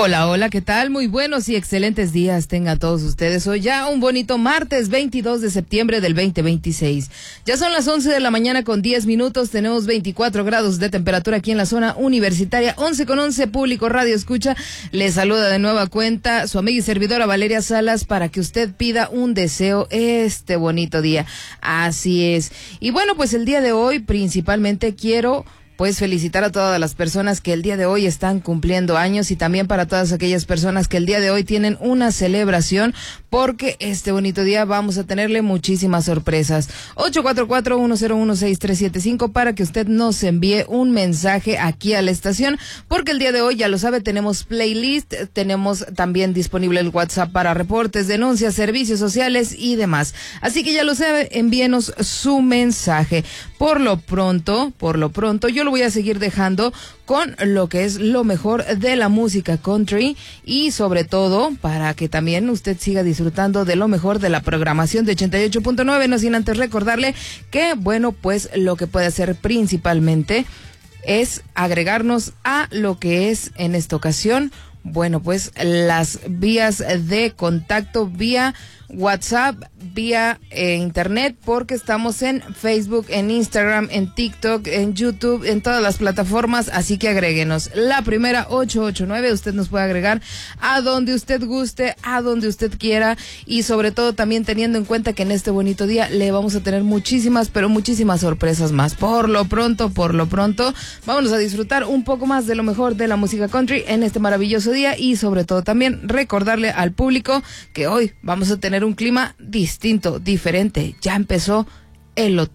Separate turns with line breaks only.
Hola, hola, ¿qué tal? Muy buenos y excelentes días tengan todos ustedes. Hoy ya un bonito martes 22 de septiembre del 2026. Ya son las 11 de la mañana con 10 minutos. Tenemos 24 grados de temperatura aquí en la zona universitaria. 11:11, público Radio Escucha. Les saluda de nueva cuenta su amiga y servidora Valeria Salas para que usted pida un deseo este bonito día. Así es. Y bueno, pues el día de hoy principalmente quiero felicitar a todas las personas que el día de hoy están cumpliendo años y también para todas aquellas personas que el día de hoy tienen una celebración, porque este bonito día vamos a tenerle muchísimas sorpresas. 844-101-6375 para que usted nos envíe un mensaje aquí a la estación, porque el día de hoy, ya lo sabe, tenemos playlist, tenemos también disponible el WhatsApp para reportes, denuncias, servicios sociales y demás. Así que ya lo sabe, envíenos su mensaje. Por lo pronto, yo lo voy a seguir dejando con lo que es lo mejor de la música country y sobre todo para que también usted siga disfrutando de lo mejor de la programación de 88.9, no sin antes recordarle que, bueno, pues lo que puede hacer principalmente es agregarnos a lo que es en esta ocasión, bueno, pues las vías de contacto vía WhatsApp, vía internet, porque estamos en Facebook, en Instagram, en TikTok, en YouTube, en todas las plataformas, así que agréguenos. La primera 889, usted nos puede agregar a donde usted guste, a donde usted quiera, y sobre todo también teniendo en cuenta que en este bonito día le vamos a tener muchísimas, pero muchísimas sorpresas más. Por lo pronto, vámonos a disfrutar un poco más de lo mejor de la música country en este maravilloso día, y sobre todo también recordarle al público que hoy vamos a tener un clima distinto, diferente. Ya empezó el otoño.